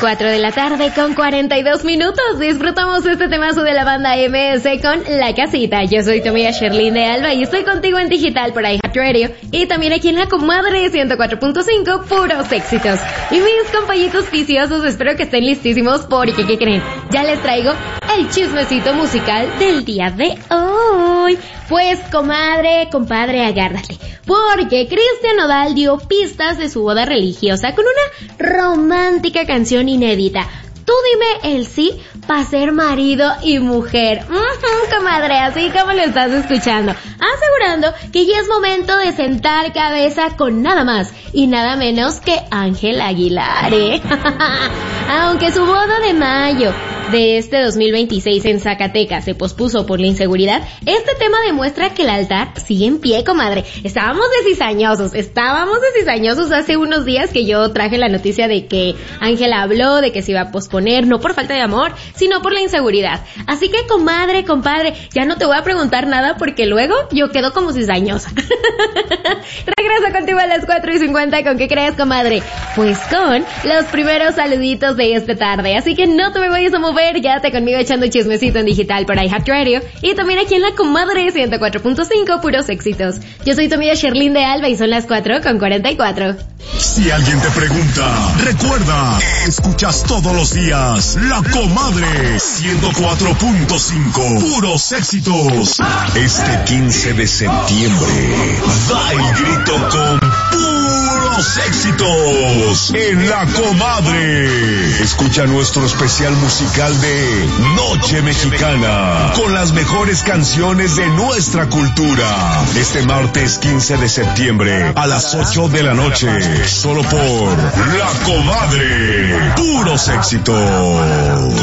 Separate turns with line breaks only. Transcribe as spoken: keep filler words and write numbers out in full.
cuatro de la tarde con cuarenta y dos minutos. Disfrutamos este temazo de la banda M S con La Casita. Yo soy tu amiga Sherlyn de Alba y estoy contigo en digital por iHeartRadio y también aquí en La Comadre ciento cuatro punto cinco, puros éxitos. Y mis compañitos viciosos, espero que estén listísimos porque, ¿qué creen? Ya les traigo el chismecito musical del día de hoy. Pues, comadre, compadre, agárrate, porque Cristian Nodal dio pistas de su boda religiosa con una romántica canción inédita. Tú dime el sí para ser marido y mujer. Uh-huh, comadre, así como lo estás escuchando. Asegurando que ya es momento de sentar cabeza con nada más y nada menos que Ángel Aguilar, ¿eh? Aunque su boda de mayo de este dos mil veintiséis en Zacatecas se pospuso por la inseguridad, este tema demuestra que el altar sigue en pie, comadre. Estábamos de cizañosos, estábamos de cizañosos hace unos días que yo traje la noticia de que Ángel habló de que se iba a posponer, no por falta de amor, sino por la inseguridad. Así que, comadre, compadre, ya no te voy a preguntar nada porque luego yo quedo como cizañosa. Regreso contigo a las cuatro y cincuenta, ¿con qué crees, comadre? Pues con los primeros saluditos de esta tarde, así que no te me vayas a mover, quédate conmigo echando chismecito en digital por iHeartRadio y también aquí en La Comadre ciento cuatro punto cinco, puros éxitos. Yo soy tu amiga Sherlyn de Alba y son las cuatro con cuarenta y cuatro.
Si alguien te pregunta, recuerda, escuchas todos los días La Comadre ciento cuatro punto cinco, puros éxitos. Este quince de septiembre, da el grito con puros éxitos en La Comadre. Escucha nuestro especial musical de Noche Mexicana con las mejores canciones de nuestra cultura. Este martes quince de septiembre a las ocho de la noche, solo por La Comadre. Puros éxitos.